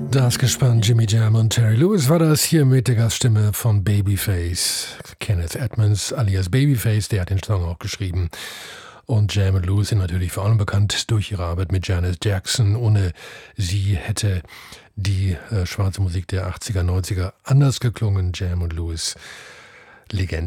Das Gespann Jimmy Jam und Terry Lewis war das hier mit der Gaststimme von Babyface. Kenneth Edmonds alias Babyface, der hat den Song auch geschrieben. Und Jam und Lewis sind natürlich vor allem bekannt durch ihre Arbeit mit Janet Jackson. Ohne sie hätte die schwarze Musik der 80er, 90er anders geklungen. Jam und Lewis, Legende.